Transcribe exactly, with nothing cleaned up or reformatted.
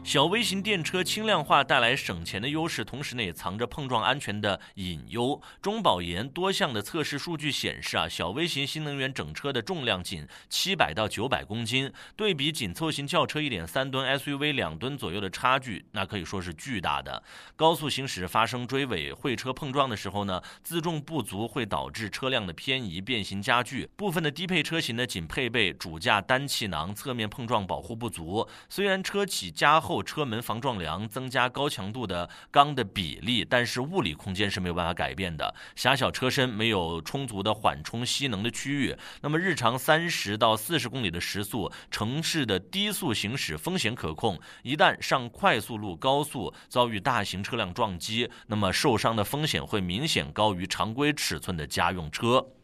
小微型电车轻量化带来省钱的优势，同时呢也藏着碰撞安全的隐忧。中保研多项的测试数据显示啊，小微型新能源整车的重量仅七百到九百公斤，对比紧凑型轿车一点三吨 S U V 两吨左右的差距，那可以说是巨大的。高速行驶发生追尾会车碰撞的时候呢，自重不足会导致车辆的偏移变形加剧。部分的低配车型呢仅配备主驾单气囊，侧面碰撞保护不足。虽然车企加厚车门防撞梁，增加高强度的钢的比例，但是物理空间是没有办法改变的。狭小车身没有充足的缓冲吸能的区域，那么日常三十到四十公里的时速，城市的低速行驶风险可控。一旦上快速路、高速遭遇大型车辆撞击，那么受伤的风险会明显高于常规尺寸的家用车。